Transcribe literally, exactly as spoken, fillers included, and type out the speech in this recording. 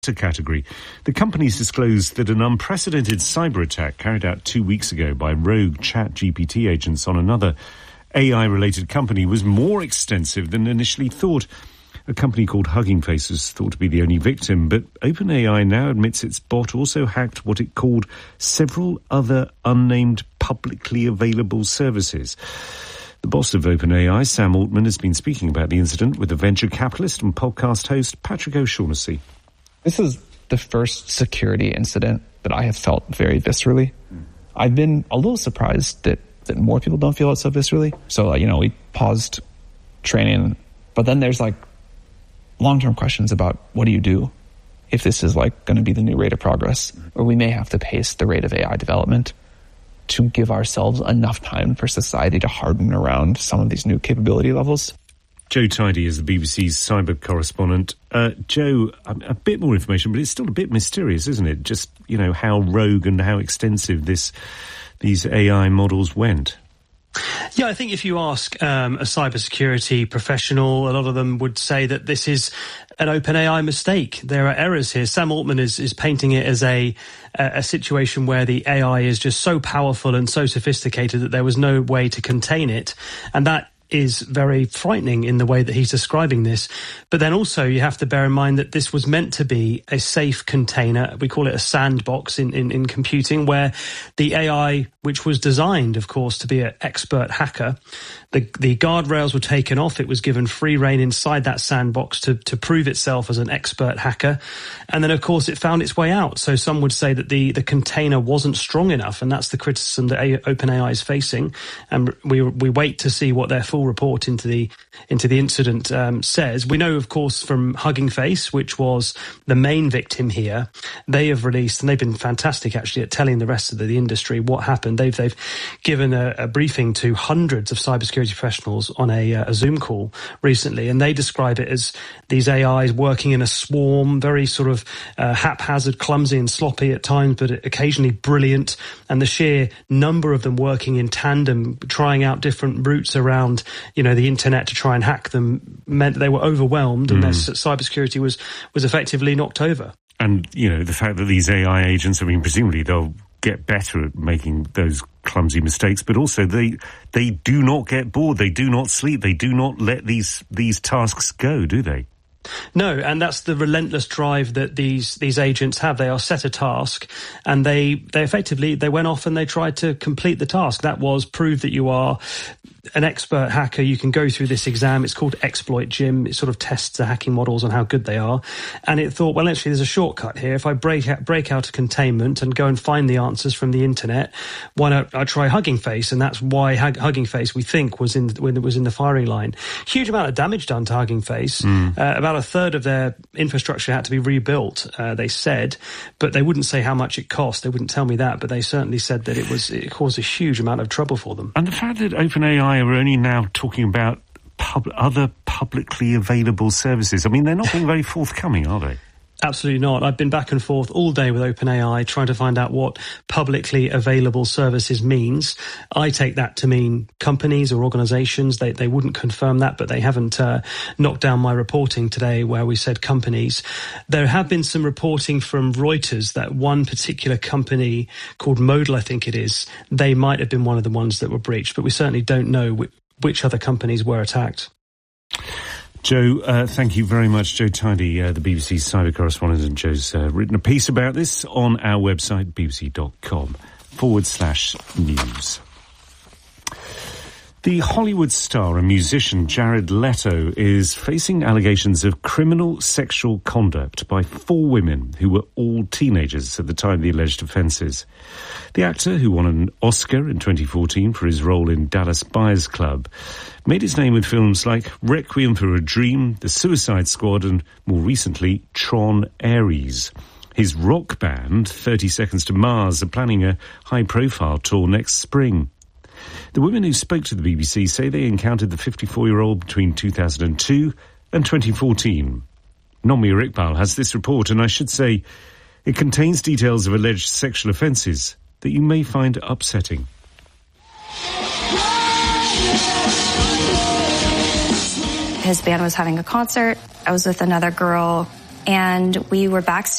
category. The companies disclosed that an unprecedented cyber attack carried out two weeks ago by rogue ChatGPT agents on another A I-related company was more extensive than initially thought. A company called Hugging Face was thought to be the only victim, but OpenAI now admits its bot also hacked what it called several other unnamed publicly available services. The boss of OpenAI, Sam Altman, has been speaking about the incident with the venture capitalist and podcast host Patrick O'Shaughnessy. This is the first security incident that I have felt very viscerally. I've been a little surprised that, that more people don't feel it so viscerally. So, you know, we paused training, but then there's like long-term questions about what do you do if this is like going to be the new rate of progress, or we may have to pace the rate of A I development to give ourselves enough time for society to harden around some of these new capability levels. Joe Tidy is the B B C's cyber correspondent. Uh, Joe, a, a bit more information, but it's still a bit mysterious, isn't it? Just, you know, how rogue and how extensive this these A I models went. Yeah, I think if you ask um, a cybersecurity professional, a lot of them would say that this is an OpenAI mistake. There are errors here. Sam Altman is, is painting it as a a situation where the A I is just so powerful and so sophisticated that there was no way to contain it, and that is very frightening in the way that he's describing this. But then also you have to bear in mind that this was meant to be a safe container. We call it a sandbox in, in, in computing, where the A I, which was designed, of course, to be an expert hacker, the, the guardrails were taken off. It was given free rein inside that sandbox to, to prove itself as an expert hacker. And then, of course, it found its way out. So some would say that the, the container wasn't strong enough, and that's the criticism that OpenAI is facing. And we we wait to see what their full report into the into the incident um, says. We know, of course, from Hugging Face, which was the main victim here, they have released, and they've been fantastic actually at telling the rest of the, the industry what happened. They've they've given a, a briefing to hundreds of cybersecurity professionals on a, a Zoom call recently, and they describe it as these A Is working in a swarm, very sort of uh, haphazard, clumsy and sloppy at times, but occasionally brilliant, and the sheer number of them working in tandem, trying out different routes around, you know, the internet to try and hack them, meant that they were overwhelmed mm. and their cybersecurity was was effectively knocked over. And, you know, the fact that these A I agents, I mean, presumably they'll get better at making those clumsy mistakes, but also they they do not get bored, they do not sleep, they do not let these these tasks go, do they? No, and that's the relentless drive that these these agents have. They are set a task, and they they effectively they went off and they tried to complete the task. That was prove that you are an expert hacker. You can go through this exam. It's called Exploit Gym. It sort of tests the hacking models on how good they are. And it thought, well, actually, there's a shortcut here. If I break out, break out a containment and go and find the answers from the internet, why don't I try Hugging Face? And that's why Hug- Hugging Face, we think, was in when it was in the firing line. Huge amount of damage done to Hugging Face. Mm. Uh, about a third of their infrastructure had to be rebuilt, uh, they said, but they wouldn't say how much it cost. They wouldn't tell me that, but they certainly said that it was it caused a huge amount of trouble for them. And the fact that OpenAI are only now talking about pub- other publicly available services, I mean, they're not being very forthcoming, are they? Absolutely not. I've been back and forth all day with OpenAI trying to find out what publicly available services means. I take that to mean companies or organizations. They they wouldn't confirm that, but they haven't uh, knocked down my reporting today where we said companies. There have been some reporting from Reuters that one particular company called Modal, I think it is, they might have been one of the ones that were breached, but we certainly don't know which, which other companies were attacked. Joe, uh, thank you very much. Joe Tidy, uh, the B B C cyber correspondent, and Joe's uh, written a piece about this on our website, bbc.com forward slash news. The Hollywood star and musician Jared Leto is facing allegations of criminal sexual conduct by four women who were all teenagers at the time of the alleged offences. The actor, who won an Oscar in twenty fourteen for his role in Dallas Buyers Club, made his name with films like Requiem for a Dream, The Suicide Squad, and more recently, Tron Ares. His rock band, thirty seconds to Mars, are planning a high-profile tour next spring. The women who spoke to the B B C say they encountered the fifty-four-year-old between two thousand two and twenty fourteen. Nomia Iqbal has this report, and I should say it contains details of alleged sexual offences that you may find upsetting. His band was having a concert. I was with another girl. and we were backstage